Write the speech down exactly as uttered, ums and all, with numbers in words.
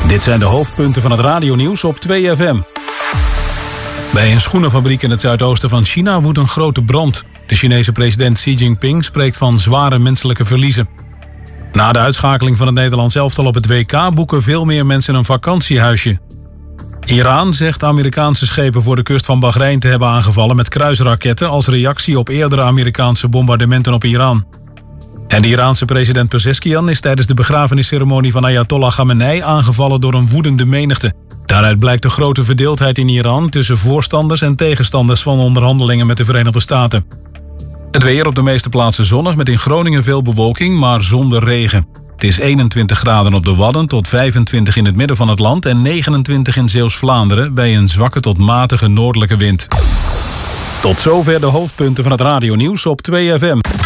Dit zijn de hoofdpunten van het radionieuws op twee F M. Bij een schoenenfabriek in het zuidoosten van China woedt een grote brand. De Chinese president Xi Jinping spreekt van zware menselijke verliezen. Na de uitschakeling van het Nederlands elftal op het W K boeken veel meer mensen een vakantiehuisje. Iran zegt Amerikaanse schepen voor de kust van Bahrein te hebben aangevallen met kruisraketten als reactie op eerdere Amerikaanse bombardementen op Iran. En de Iraanse president Pezeshkian is tijdens de begrafenisceremonie van Ayatollah Khamenei aangevallen door een woedende menigte. Daaruit blijkt de grote verdeeldheid in Iran tussen voorstanders en tegenstanders van onderhandelingen met de Verenigde Staten. Het weer op de meeste plaatsen zonnig met in Groningen veel bewolking, maar zonder regen. Het is eenentwintig graden op de Wadden tot vijfentwintig in het midden van het land en negenentwintig in Zeeuws-Vlaanderen bij een zwakke tot matige noordelijke wind. Tot zover de hoofdpunten van het radionieuws op twee F M.